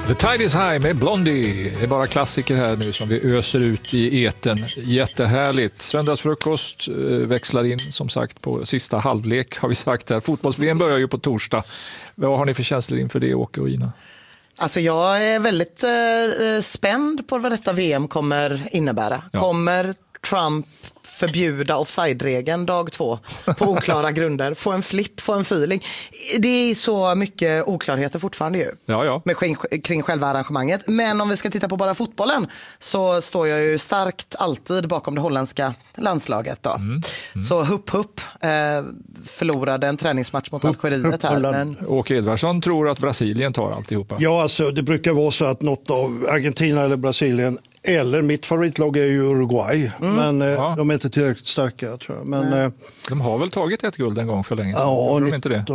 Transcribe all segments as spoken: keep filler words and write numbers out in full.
The Tide is High med Blondie. Det är bara klassiker här nu som vi öser ut i eten. Jättehärligt. Söndagsfrukost växlar in som sagt på sista halvlek har vi sagt här. Fotbolls-V M börjar ju på torsdag. Vad har ni för känslor inför det, Åke och Ina? Alltså jag är väldigt eh, spänd på vad detta V M kommer innebära. Ja. Kommer Trump förbjuda offside-regeln dag två på oklara grunder, få en flipp, få en feeling. Det är så mycket oklarheter fortfarande ju ja, ja. Med, kring, kring själva arrangemanget. Men om vi ska titta på bara fotbollen så står jag ju starkt alltid bakom det holländska landslaget då. Mm. Mm. Så hupp hupp eh, förlorade en träningsmatch mot Algeriet här. Men... Åke Edvardsson tror att Brasilien tar alltihopa. Ja, alltså det brukar vara så att något av Argentina eller Brasilien eller mitt favoritlag är ju Uruguay, mm. men eh, ja. de är inte tillräckligt starka tror jag. Men, eh, de har väl tagit ett guld en gång för länge sedan? Ja, nittonhundrafemtio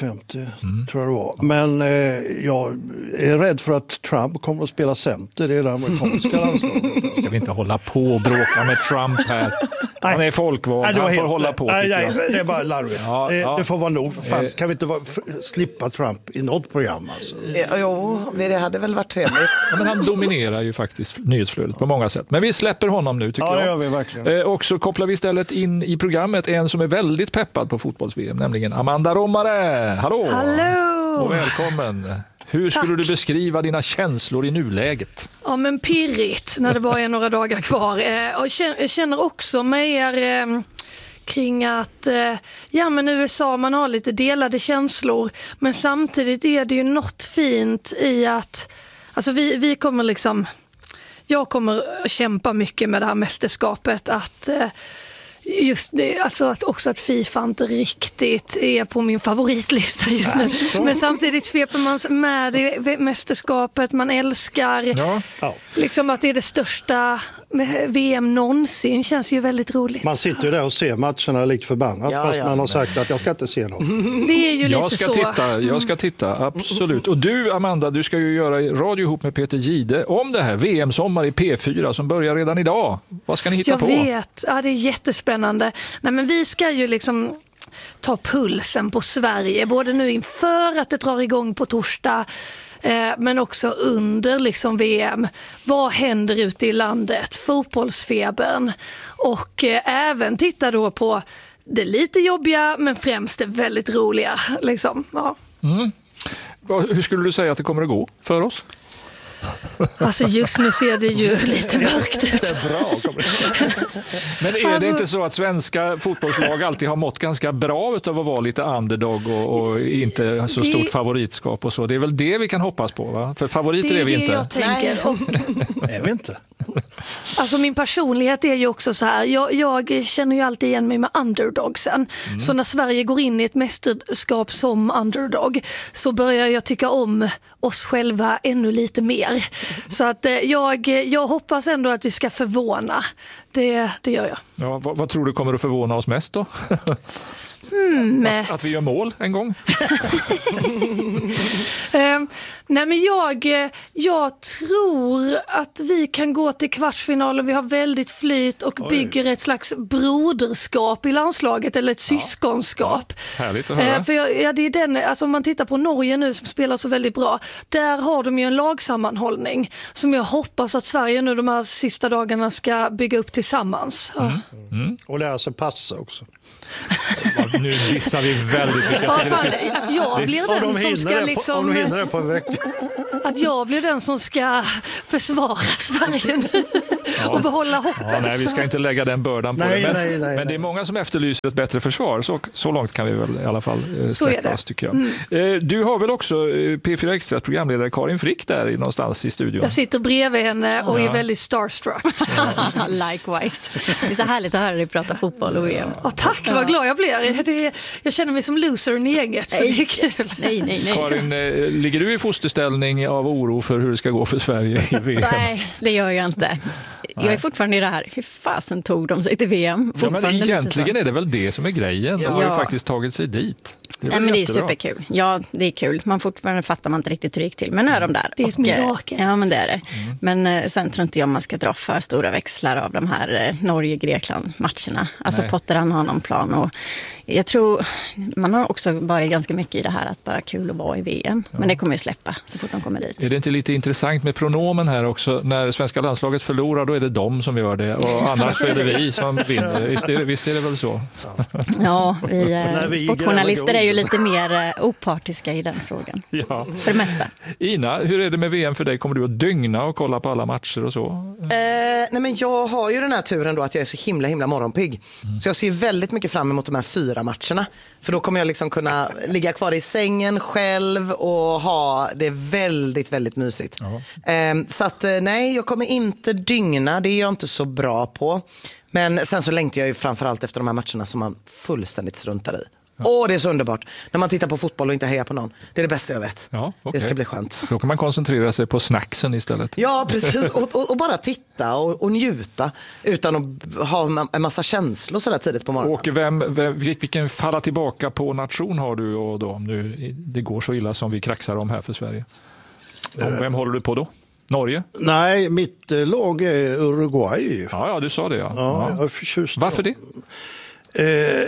mm. tror jag det var. Men eh, jag är rädd för att Trump kommer att spela center i det amerikanska landslaget. Ska vi inte hålla på och bråka med Trump här? Han är folkvald, han får helt, hålla på. Nej, nej, det är bara larvigt. Ja, det, ja. det får vara nog. Fan, kan vi inte vara, slippa Trump i något program? Alltså? Ja, jo, det hade väl varit trevligt. Ja, men han dominerar ju faktiskt nyhetsflödet på många sätt. Men vi släpper honom nu tycker ja, jag. Ja, det gör vi verkligen. Eh, och så kopplar vi istället in i programmet en som är väldigt peppad på fotbolls-V M, nämligen Amanda Romare. Hallå! Hallå! Och välkommen. Hur skulle Tack. du beskriva dina känslor i nuläget? Ja, men pirrigt när det bara är några dagar kvar. Eh, och jag känner också mer eh, kring att eh, ja, men U S A, man har lite delade känslor. Men samtidigt är det ju något fint i att alltså vi, vi kommer liksom... Jag kommer att kämpa mycket med det här mästerskapet. Att... Eh, Just det, alltså att också att FIFA inte riktigt är på min favoritlista just nu. Men samtidigt sveper man med det mästerskapet man älskar. Ja. Liksom att det är det största V M någonsin känns ju väldigt roligt. Man sitter ju där och ser matcherna likt förbannat ja, fast ja, man har sagt att jag ska inte se något. Det är ju jag lite ska så. Titta, jag ska titta, absolut. Och du Amanda, du ska ju göra radio ihop med Peter Gide om det här V M-sommar i P fyra som börjar redan idag. Vad ska ni hitta jag på? Jag vet, ja, det är jättespännande. Nej, men vi ska ju liksom ta pulsen på Sverige, både nu inför att det drar igång på torsdag eh, men också under liksom V M. Vad händer ute i landet? Fotbollsfebern. Och eh, även titta då på det lite jobbiga men främst det väldigt roliga. Liksom. Ja. Mm. Hur skulle du säga att det kommer att gå för oss? Alltså just nu ser det ju lite mörkt ut. Det är bra. Men är det inte så att svenska fotbollslag alltid har mått ganska bra utav att vara lite underdog och, och inte så stort det... favoritskap och så? Det är väl det vi kan hoppas på, va? För favoriter är, är vi det inte. Jag tänker. Och... är vi inte? Alltså min personlighet är ju också så här. Jag, jag känner ju alltid igen mig med underdogsen. Mm. Så när Sverige går in i ett mästerskap som underdog så börjar jag tycka om oss själva ännu lite mer. Så att jag, jag hoppas ändå att vi ska förvåna. Det, det gör jag. Ja, vad, vad tror du kommer att förvåna oss mest då? Hmm. Att, att vi gör mål en gång? eh, nej men jag, jag tror att vi kan gå till kvartsfinal och vi har väldigt flyt och Oj. bygger ett slags broderskap i landslaget eller ett ja. syskonskap. Ja. Härligt att höra. Eh, för jag, ja, det är den, alltså om man tittar på Norge nu som spelar så väldigt bra, där har de ju en lagsammanhållning som jag hoppas att Sverige nu de här sista dagarna ska bygga upp tillsammans. Ja. Mm. Mm. Och lära sig passa också. Ja, nu dissar vi väldigt mycket. Ja, fan, att jag blir den som ska liksom... Om du hinner det på en vecka. Att jag blir den som ska försvara Sverige nu ja. och behålla hoppet. Ja, nej, vi ska inte lägga den bördan på nej, det. Men, nej, nej, men det är många som efterlyser ett bättre försvar. Så, så långt kan vi väl i alla fall eh, sträcka oss, tycker jag. Mm. Eh, du har väl också eh, P fyra Extra programledare Karin Frick där någonstans i studion? Jag sitter bredvid henne och ja. är väldigt starstruck. Likewise. Det är så härligt att höra dig prata fotboll och V M. Ja, tack, vad glad jag blir. Det, jag känner mig som losern i eget, så nej, det är kul. Nej, nej, nej. Karin, eh, ligger du i fosterställning av oro för hur det ska gå för Sverige i V M? Nej, det gör jag inte. Jag är fortfarande i det här. Hur fasen tog de sig till V M? Ja, men egentligen är det väl det som är grejen. De har ju faktiskt tagit sig dit. Det är, Nej, men det är superkul. Ja, det är kul. Man fortfarande fattar man inte riktigt hur det gick till. Men nu är de där. Det är ett mirakel. Ja, men det är det. Mm. Men eh, sen tror inte jag man ska dra för stora växlar av de här eh, Norge-Grekland-matcherna. Alltså Nej. Potter han har någon plan och Jag tror, man har också varit ganska mycket i det här att bara kul att vara i V M. Ja. Men det kommer ju släppa så fort de kommer dit. Är det inte lite intressant med pronomen här också? När svenska landslaget förlorar, då är det de som gör det. Och annars är det vi som vinner. Visst är det, visst är det väl så? Ja, vi, eh, vi sportjournalister är ju lite mer eh, opartiska i den frågan. Ja. För det mesta. Ina, hur är det med V M för dig? Kommer du att dygna och kolla på alla matcher och så? Eh, nej men jag har ju den här turen då att jag är så himla himla morgonpigg. Mm. Så jag ser väldigt mycket fram emot de här fyra matcherna. För då kommer jag liksom kunna ligga kvar i sängen själv och ha det väldigt, väldigt mysigt. Eh, så att nej, jag kommer inte dygna. Det är jag inte så bra på. Men sen så längtar jag ju framförallt efter de här matcherna som man fullständigt struntar i. Åh, oh, det är så underbart. När man tittar på fotboll och inte hejar på någon. Det är det bästa jag vet. Ja, okay. Det ska bli skönt. Då kan man koncentrera sig på snacksen istället. Ja, precis. Och, och, och bara titta och, och njuta utan att ha en massa känslor så där tidigt på morgonen. Och vem, vem, vilken falla tillbaka på nation har du och då, om nu det går så illa som vi kraxar om här för Sverige? Och vem håller du på då? Norge? Nej, mitt lag är Uruguay. Ja, ja du sa det. Ja. Ja, jag är förtjust. Varför det? Eh,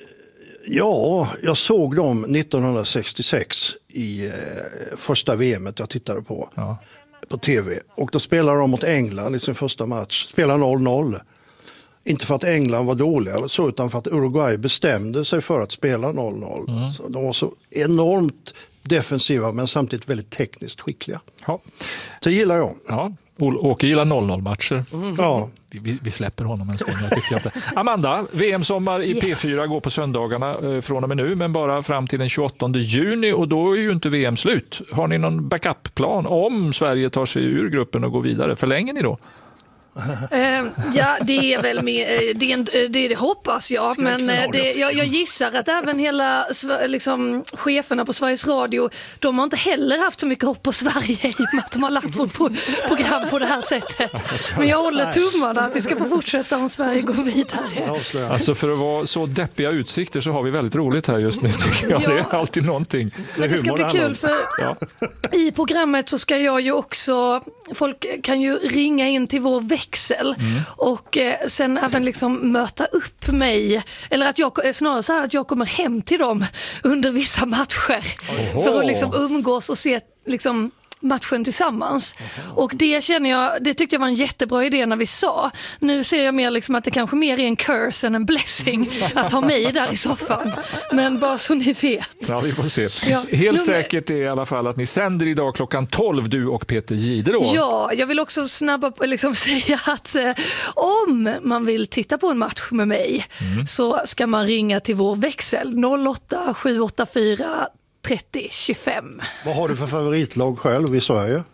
ja, jag såg dem nittonhundrasextiosex i eh, första V M jag tittade på. Ja. På tv. Och då spelade de mot England i sin första match. Spelade noll noll. Inte för att England var dåliga eller så, utan för att Uruguay bestämde sig för att spela noll noll. Mm. Så de var så enormt defensiva men samtidigt väldigt tekniskt skickliga. Ja. Det gillar jag. Ja. Åke gillar noll noll-matcher. Mm. Ja. Vi, vi släpper honom en stund. Jag tycker inte. Amanda, V M-sommar i P fyra går på söndagarna eh, från och med nu, men bara fram till den tjugoåttonde juni och då är ju inte V M slut. Har ni någon backup-plan om Sverige tar sig ur gruppen och går vidare? Förlänger ni då? Uh, ja, det är väl med, det, är, det, det hoppas jag, men det, jag, jag gissar att även hela liksom, cheferna på Sveriges Radio, de har inte heller haft så mycket hopp på Sverige i och med att de har lagt vårt program på det här sättet. Men jag håller tummarna att vi ska få fortsätta om Sverige går vidare. Alltså för att vara så deppiga utsikter så har vi väldigt roligt här just nu, tycker jag. Ja. Det är alltid någonting. Men det ska bli kul, för ja. I programmet så ska jag ju också, folk kan ju ringa in till vår växel mm. och eh, sen även liksom möta upp mig, eller att jag, snarare så här att jag kommer hem till dem under vissa matcher. Oho. För att liksom umgås och se liksom matchen tillsammans. Och det känner jag, det tyckte jag var en jättebra idé när vi sa. Nu ser jag mer liksom att det kanske mer är en curse än en blessing att ha mig där i soffan. Men bara så ni vet. Ja, vi får se. Ja. Helt Nummer... säkert är i alla fall att ni sänder idag klockan tolv, du och Peter Jihde då. Ja, jag vill också snabba liksom säga att eh, om man vill titta på en match med mig mm. så ska man ringa till vår växel noll åtta sju åtta fyra trettio tjugofem. Vad har du för favoritlag själv i Sverige?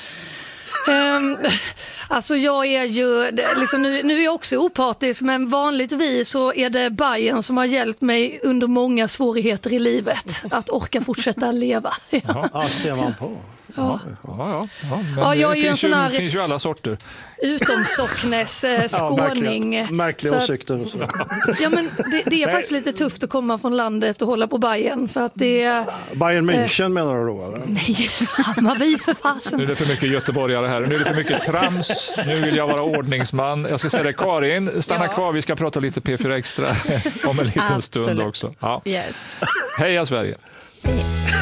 Um, alltså jag är ju liksom, nu, nu är jag också opartisk, men vanligtvis så är det Bayern som har hjälpt mig under många svårigheter i livet att orka fortsätta leva. Ja, ja ser man på. Ja, ja, ja, ja. Men ja, jag det finns, ju, här... finns ju alla sorter. Utomsocknes, eh, skåning. Ja, märkliga åsikter. Ja, men det, det är faktiskt lite tufft att komma från landet och hålla på Bayern. För att det, Bayern München eh, menar du då? Eller? Nej, Hammarby för fasen. Nu är det för mycket göteborgare här. Nu är det för mycket trams. Nu vill jag vara ordningsman. Jag ska säga det, Karin, stanna ja. kvar. Vi ska prata lite P fyra Extra om en liten Absolut. stund också. Ja. Yes. Heja Sverige!